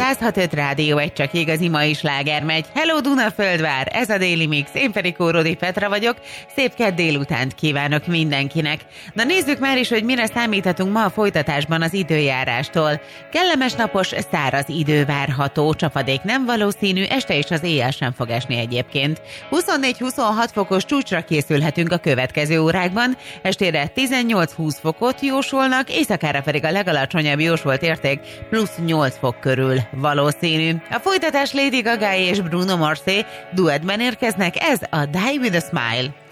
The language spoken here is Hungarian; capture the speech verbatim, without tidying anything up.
száz hat öt Rádió egy csak igazi mai sláger megy. Hello Dunaföldvár, ez a Daily Mix, én pedig Kórodi Petra vagyok. Szép kedd délutánt kívánok mindenkinek. Na nézzük már is, hogy mire számíthatunk ma a folytatásban az időjárástól. Kellemes napos, száraz idő várható, csapadék nem valószínű, este és az éjjel sem fog esni egyébként. huszonnégy-huszonhat fokos csúcsra készülhetünk a következő órákban, estére tizennyolc-húsz fokot jósolnak, éjszakára pedig a legalacsonyabb jósolt érték plusz nyolc fok körül valószínű. A folytatás Lady Gaga és Bruno Mars duettben érkeznek, ez a Die With A Smile.